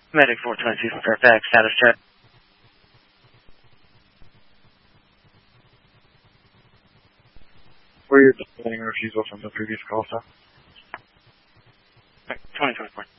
Medic 422 from Fairfax, status check. Were you getting a refusal from the previous call, sir? 2024.